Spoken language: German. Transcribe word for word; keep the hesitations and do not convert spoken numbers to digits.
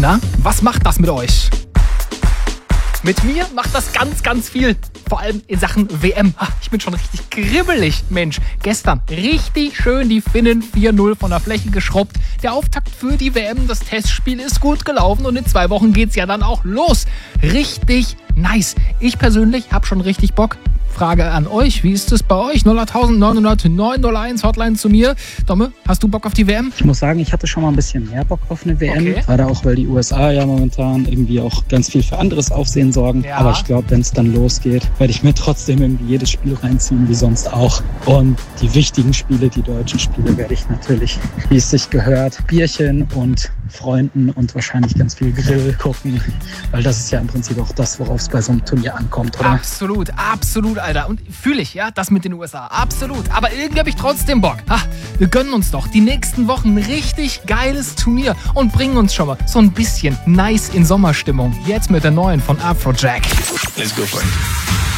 Na, was macht das mit euch? Mit mir macht das ganz, ganz viel. Vor allem in Sachen W M. Ich bin schon richtig kribbelig, Mensch. Gestern richtig schön die Finnen vier null von der Fläche geschrubbt. Der Auftakt für die W M, das Testspiel ist gut gelaufen und in zwei Wochen geht's ja dann auch los. Richtig nice. Ich persönlich habe schon richtig Bock. Frage an euch, wie ist es bei euch? null acht neun null neun null eins Hotline zu mir. Domme, hast du Bock auf die W M? Ich muss sagen, ich hatte schon mal ein bisschen mehr Bock auf eine W M. Okay. Gerade auch, weil die U S A ja momentan irgendwie auch ganz viel für anderes Aufsehen sorgen. Ja. Aber ich glaube, wenn es dann losgeht, werde ich mir trotzdem irgendwie jedes Spiel reinziehen, wie sonst auch. Und die wichtigen Spiele, die deutschen Spiele, werde ich natürlich, wie es sich gehört, Bierchen und Freunden und wahrscheinlich ganz viel Grill gucken. Weil das ist ja im Prinzip auch das, worauf es bei so einem Turnier ankommt, oder? Absolut, absolut, Alter. Und fühle ich, ja, das mit den U S A. Absolut. Aber irgendwie habe ich trotzdem Bock. Ha, wir gönnen uns doch die nächsten Wochen ein richtig geiles Turnier und bringen uns schon mal so ein bisschen nice in Sommerstimmung. Jetzt mit der neuen von Afrojack. Let's go for it.